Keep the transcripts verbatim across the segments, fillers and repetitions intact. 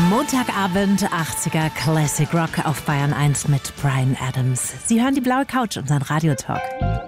Montagabend, achtziger Classic Rock auf Bayern eins mit Bryan Adams. Sie hören die Blaue Couch, unseren Radiotalk.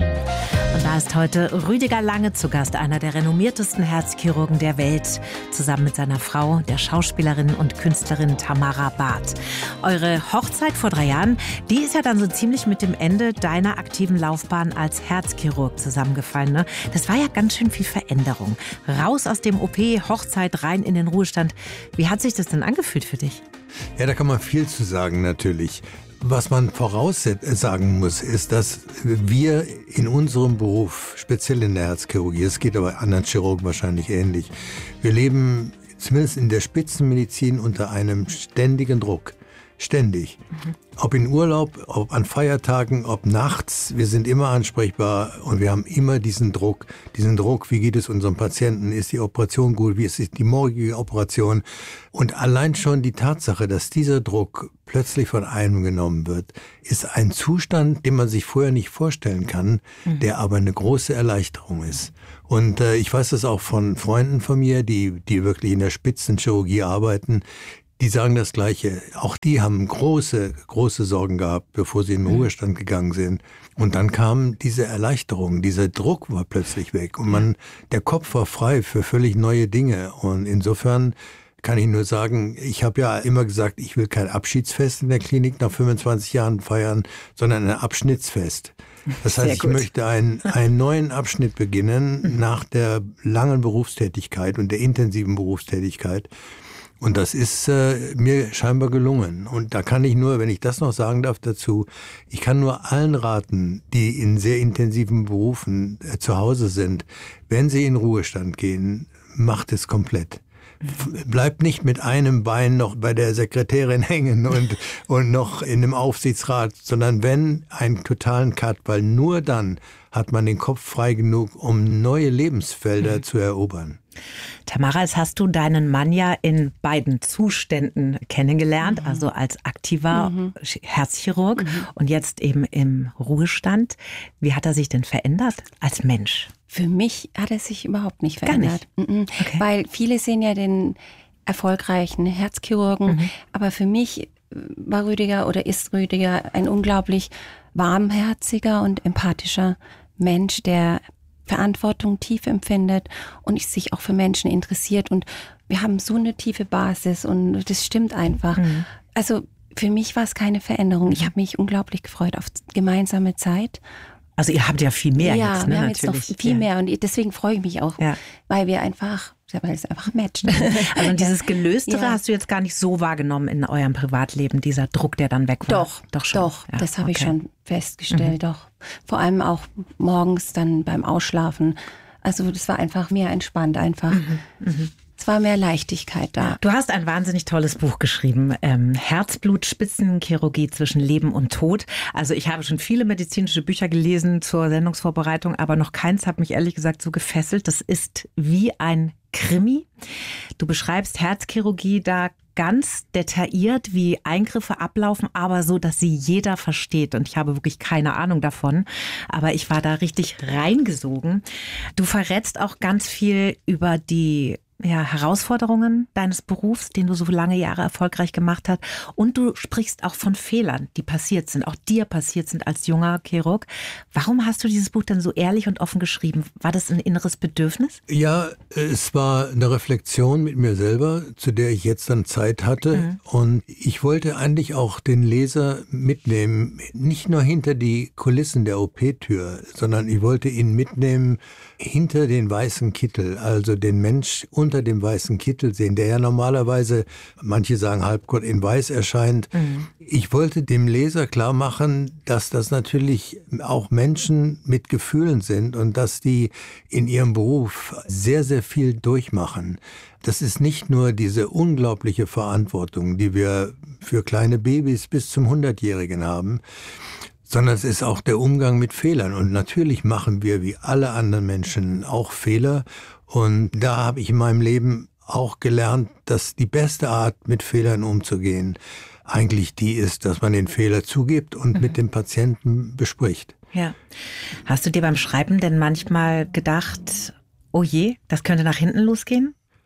Und da ist heute Rüdiger Lange zu Gast, einer der renommiertesten Herzchirurgen der Welt, zusammen mit seiner Frau, der Schauspielerin und Künstlerin Tamara Barth. Eure Hochzeit vor drei Jahren, die ist ja dann so ziemlich mit dem Ende deiner aktiven Laufbahn als Herzchirurg zusammengefallen, ne? Das war ja ganz schön viel Veränderung. Raus aus dem O P, Hochzeit, rein in den Ruhestand. Wie hat sich das denn angefühlt für dich? Ja, da kann man viel zu sagen natürlich. Was man voraussagen muss, ist, dass wir in unserem Beruf, speziell in der Herzchirurgie, es geht aber anderen Chirurgen wahrscheinlich ähnlich, wir leben zumindest in der Spitzenmedizin unter einem ständigen Druck. Ständig. Mhm. Ob in Urlaub, ob an Feiertagen, ob nachts, wir sind immer ansprechbar und wir haben immer diesen Druck. Diesen Druck, wie geht es unserem Patienten, ist die Operation gut, wie ist die morgige Operation? Und allein schon die Tatsache, dass dieser Druck plötzlich von einem genommen wird, ist ein Zustand, den man sich vorher nicht vorstellen kann, mhm. der aber eine große Erleichterung ist. Und äh, ich weiß das auch von Freunden von mir, die, die wirklich in der Spitzenchirurgie arbeiten. Die sagen das Gleiche. Auch die haben große, große Sorgen gehabt, bevor sie in den Ruhestand gegangen sind. Und dann kam diese Erleichterung, dieser Druck war plötzlich weg. Und man, der Kopf war frei für völlig neue Dinge. Und insofern kann ich nur sagen, ich habe ja immer gesagt, ich will kein Abschiedsfest in der Klinik nach fünfundzwanzig Jahren feiern, sondern ein Abschnittsfest. Das heißt, ich möchte einen, einen neuen Abschnitt beginnen nach der langen Berufstätigkeit und der intensiven Berufstätigkeit. Und das ist äh, mir scheinbar gelungen. Und da kann ich nur, wenn ich das noch sagen darf dazu, ich kann nur allen raten, die in sehr intensiven Berufen äh, zu Hause sind, wenn sie in Ruhestand gehen, macht es komplett. Bleibt nicht mit einem Bein noch bei der Sekretärin hängen und, und noch in dem Aufsichtsrat, sondern wenn, einen totalen Cut, weil nur dann hat man den Kopf frei genug, um neue Lebensfelder mhm. zu erobern. Tamara, jetzt hast du deinen Mann ja in beiden Zuständen kennengelernt, mhm. also als aktiver mhm. Herzchirurg mhm. und jetzt eben im Ruhestand. Wie hat er sich denn verändert als Mensch? Für mich hat er sich überhaupt nicht verändert. Gar nicht? Mhm. Okay. Weil viele sehen ja den erfolgreichen Herzchirurgen, mhm. aber für mich war Rüdiger oder ist Rüdiger ein unglaublich warmherziger und empathischer Mensch, der Verantwortung tief empfindet und sich auch für Menschen interessiert. Und wir haben so eine tiefe Basis und das stimmt einfach. Mhm. Also für mich war es keine Veränderung. Ich habe mich unglaublich gefreut auf gemeinsame Zeit. Also ihr habt ja viel mehr ja, jetzt, ne? wir haben Natürlich. jetzt noch viel ja. mehr und deswegen freue ich mich auch, ja. weil wir einfach, weil es einfach matcht. Also dieses Gelöstere ja. hast du jetzt gar nicht so wahrgenommen in eurem Privatleben, dieser Druck, der dann weg war? Doch, doch, schon. doch ja, das habe okay. ich schon festgestellt, mhm. doch. Vor allem auch morgens dann beim Ausschlafen. Also das war einfach mehr entspannt, einfach. Mhm. Mhm. Es war mehr Leichtigkeit da. Du hast ein wahnsinnig tolles Buch geschrieben. Ähm, Herzblut, Spitzenchirurgie zwischen Leben und Tod. Also ich habe schon viele medizinische Bücher gelesen zur Sendungsvorbereitung, aber noch keins hat mich ehrlich gesagt so gefesselt. Das ist wie ein Krimi. Du beschreibst Herzchirurgie da ganz detailliert, wie Eingriffe ablaufen, aber so, dass sie jeder versteht. Und ich habe wirklich keine Ahnung davon, aber ich war da richtig reingesogen. Du verrätst auch ganz viel über die ja, Herausforderungen deines Berufs, den du so lange Jahre erfolgreich gemacht hast. Und du sprichst auch von Fehlern, die passiert sind, auch dir passiert sind als junger Chirurg. Warum hast du dieses Buch dann so ehrlich und offen geschrieben? War das ein inneres Bedürfnis? Ja, es war eine Reflexion mit mir selber, zu der ich jetzt dann Zeit hatte. Mhm. Und ich wollte eigentlich auch den Leser mitnehmen, nicht nur hinter die Kulissen der O P-Tür, sondern ich wollte ihn mitnehmen hinter den weißen Kittel, also den Mensch unter dem weißen Kittel sehen, der ja normalerweise, manche sagen Halbgott, in weiß erscheint. Mhm. Ich wollte dem Leser klar machen, dass das natürlich auch Menschen mit Gefühlen sind und dass die in ihrem Beruf sehr, sehr viel durchmachen. Das ist nicht nur diese unglaubliche Verantwortung, die wir für kleine Babys bis zum hundertjährigen haben, sondern es ist auch der Umgang mit Fehlern. Und natürlich machen wir wie alle anderen Menschen auch Fehler. Und da habe ich in meinem Leben auch gelernt, dass die beste Art, mit Fehlern umzugehen, eigentlich die ist, dass man den Fehler zugibt und mhm. mit dem Patienten bespricht. Ja. Hast du dir beim Schreiben denn manchmal gedacht, oh je, das könnte nach hinten losgehen?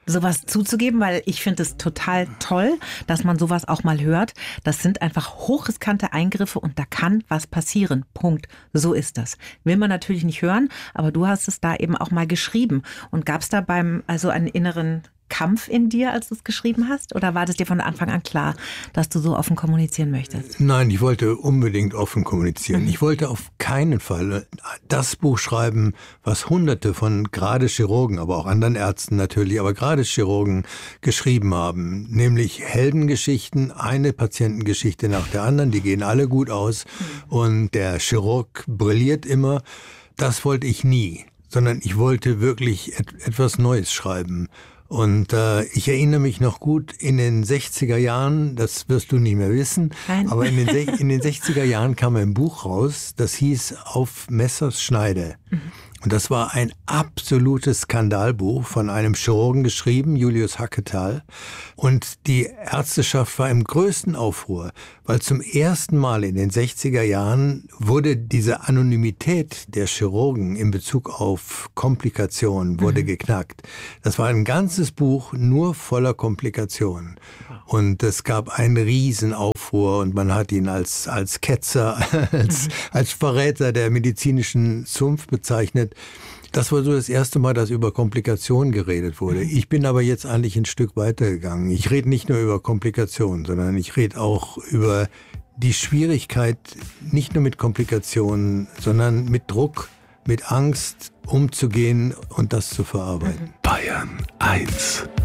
sowas zuzugeben, weil ich finde es total toll, dass man sowas auch mal hört. Das sind einfach hochriskante Eingriffe und da kann was passieren. Punkt. So ist das. Will man natürlich nicht hören, aber du hast es da eben auch mal geschrieben. Und gab es da beim, also einen inneren Kampf in dir, als du es geschrieben hast? Oder war das dir von Anfang an klar, dass du so offen kommunizieren möchtest? Nein, ich wollte unbedingt offen kommunizieren. Mhm. Ich wollte auf keinen Fall das Buch schreiben, was Hunderte von gerade Chirurgen, aber auch anderen Ärzten natürlich, aber gerade Chirurgen geschrieben haben. Nämlich Heldengeschichten, eine Patientengeschichte nach der anderen, die gehen alle gut aus. Mhm. Und der Chirurg brilliert immer. Das wollte ich nie, sondern ich wollte wirklich et- etwas Neues schreiben. Und äh, ich erinnere mich noch gut, in den sechziger Jahren, das wirst du nicht mehr wissen, Nein. aber in den, in den sechziger Jahren kam ein Buch raus, das hieß Auf Messers Schneide. Mhm. Und das war ein absolutes Skandalbuch von einem Chirurgen geschrieben, Julius Hacketal. Und die Ärzteschaft war im größten Aufruhr, weil zum ersten Mal in den sechziger Jahren wurde diese Anonymität der Chirurgen in Bezug auf Komplikationen wurde mhm. geknackt. Das war ein ganzes Buch nur voller Komplikationen. Und es gab einen Riesenaufruhr und man hat ihn als, als Ketzer, als, mhm. als Verräter der medizinischen Zunft bezeichnet. Das war so das erste Mal, dass über Komplikationen geredet wurde. Ich bin aber jetzt eigentlich ein Stück weitergegangen. Ich rede nicht nur über Komplikationen, sondern ich rede auch über die Schwierigkeit, nicht nur mit Komplikationen, sondern mit Druck, mit Angst umzugehen und das zu verarbeiten. Bayern eins.